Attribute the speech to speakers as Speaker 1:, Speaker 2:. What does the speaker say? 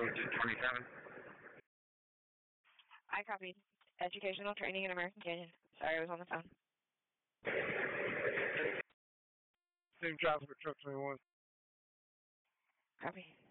Speaker 1: 0227.
Speaker 2: I copied. Educational training in American Canyon. Sorry, I was on the phone.
Speaker 3: Same traffic for truck 21.
Speaker 2: Copy.